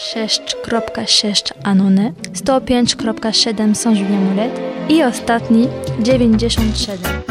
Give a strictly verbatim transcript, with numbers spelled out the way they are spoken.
sześć sześć Annonay, sto pięć siedem Saint-Julien-Molette i ostatni dziewięćdziesiąt siedem.